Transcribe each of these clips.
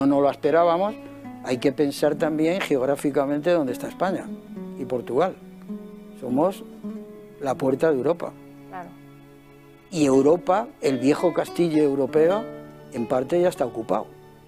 No lo esperábamos, hay que pensar también geográficamente dónde está España y Portugal. Somos la puerta de Europa. Claro. Y Europa, el viejo castillo europeo, en parte ya está ocupado.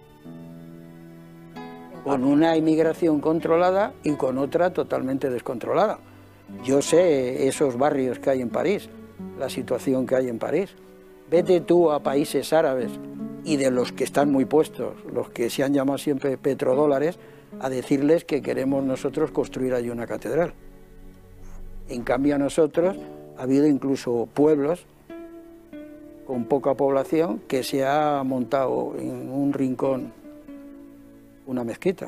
Con una inmigración controlada y con otra totalmente descontrolada. Yo sé esos barrios que hay en París, la situación que hay en París. Vete tú a países árabes y de los que están muy puestos, los que se han llamado siempre petrodólares, a decirles que queremos nosotros construir allí una catedral. En cambio a nosotros ha habido incluso pueblos con poca población que se ha montado en un rincón una mezquita.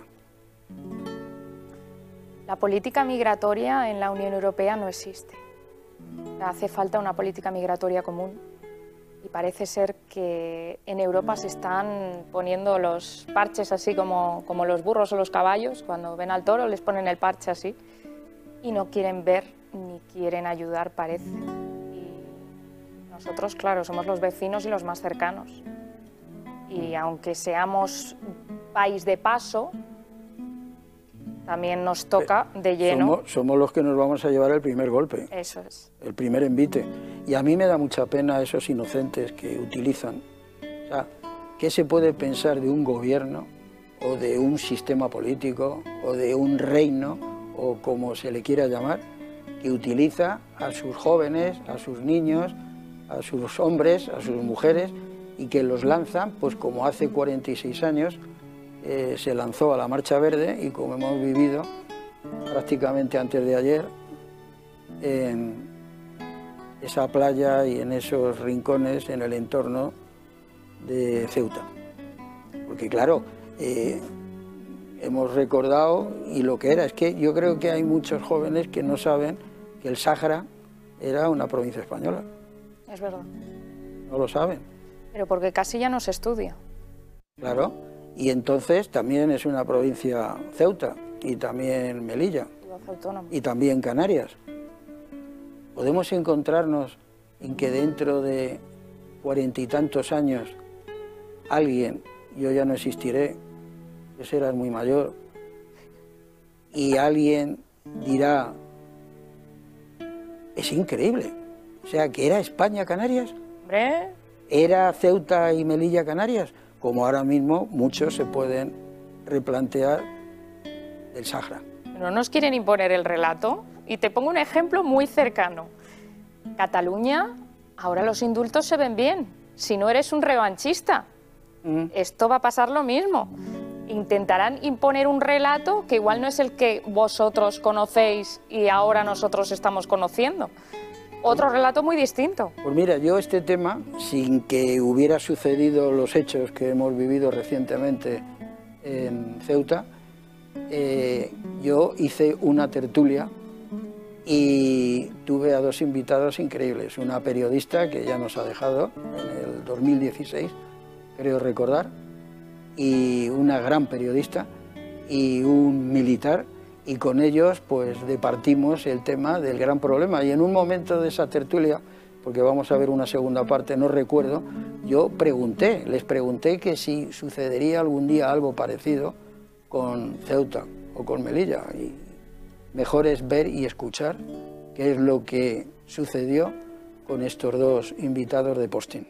La política migratoria en la Unión Europea no existe. Hace falta una política migratoria común y parece ser que en Europa se están poniendo los parches así como los burros o los caballos. Cuando ven al toro les ponen el parche así y no quieren ver ni quieren ayudar, parece. Y nosotros, claro, somos los vecinos y los más cercanos. Y aunque seamos país de paso, también nos toca de lleno. Somos los que nos vamos a llevar el primer golpe. Eso es. El primer envite. Y a mí me da mucha pena esos inocentes que utilizan. O sea, ¿qué se puede pensar de un gobierno o de un sistema político o de un reino o como se le quiera llamar, que utiliza a sus jóvenes, a sus niños, a sus hombres, a sus mujeres y que los lanzan, pues como hace 46 años se lanzó a la Marcha Verde y como hemos vivido prácticamente antes de ayer en esa playa y en esos rincones en el entorno de Ceuta. Porque claro, hemos recordado y lo que era, es que yo creo que hay muchos jóvenes que no saben que el Sáhara era una provincia española. Es verdad. No lo saben. Pero porque casi ya no se estudia. Claro, y entonces también es una provincia Ceuta y también Melilla y también Canarias. Podemos encontrarnos en que dentro de 40 y tantos años alguien, yo ya no existiré, yo serás muy mayor, y alguien dirá, es increíble, o sea, que era España Canarias, ¿Hombre? Era Ceuta y Melilla Canarias, como ahora mismo muchos se pueden replantear el Sáhara. ¿No nos quieren imponer el relato? Y te pongo un ejemplo muy cercano. Cataluña, ahora los indultos se ven bien, si no eres un revanchista. Esto va a pasar lo mismo. Intentarán imponer un relato que igual no es el que vosotros conocéis y ahora nosotros estamos conociendo. Otro relato muy distinto. Pues mira, yo este tema, sin que hubiera sucedido los hechos que hemos vivido recientemente en Ceuta, yo hice una tertulia y tuve a dos invitados increíbles. Una periodista que ya nos ha dejado en el 2016, creo recordar, y una gran periodista, y un militar, y con ellos pues departimos el tema del gran problema. Y en un momento de esa tertulia, porque vamos a ver una segunda parte, no recuerdo, yo les pregunté que si sucedería algún día algo parecido con Ceuta o con Melilla, y mejor es ver y escuchar qué es lo que sucedió con estos dos invitados de Postín.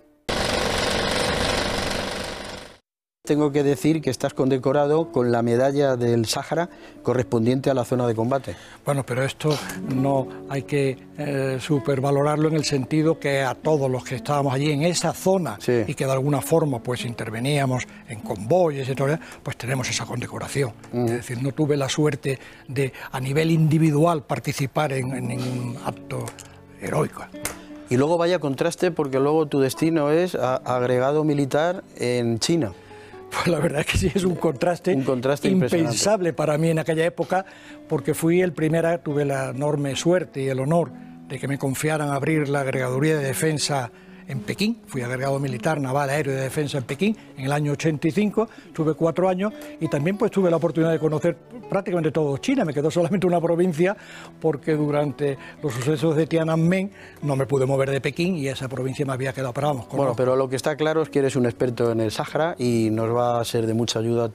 Tengo que decir que estás condecorado con la medalla del Sáhara correspondiente a la zona de combate. Bueno, pero esto no hay que supervalorarlo en el sentido que a todos los que estábamos allí en esa zona y que de alguna forma pues interveníamos en convoyes y todo, pues tenemos esa condecoración. Es decir, no tuve la suerte de a nivel individual participar en ningún acto heroico. Y luego vaya contraste, porque luego tu destino es agregado militar en China. Pues la verdad es que sí, es un contraste impensable para mí en aquella época, porque fui el primero, tuve la enorme suerte y el honor de que me confiaran abrir la Agregaduría de Defensa en Pekín, fui agregado militar, naval, aéreo y de defensa en Pekín en el año 85, estuve 4 años y también pues tuve la oportunidad de conocer prácticamente todo China. Me quedó solamente una provincia porque durante los sucesos de Tiananmen no me pude mover de Pekín y esa provincia me había quedado, pero vamos. Bueno, pero lo que está claro es que eres un experto en el Sáhara y nos va a ser de mucha ayuda